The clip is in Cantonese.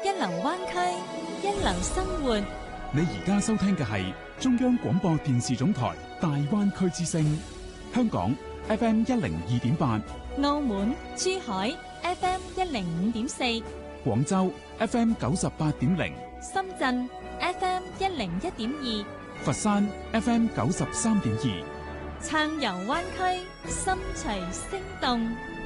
一流灣區，一流生活。 你而家收聽嘅係中央廣播電視總台大灣區之聲，香港 FM 102.8， 澳門、珠海 FM 105.4， 廣州 FM 98.0， 深圳 FM 101.2， 佛山 FM 93.2。 暢遊灣區，心隨聲動。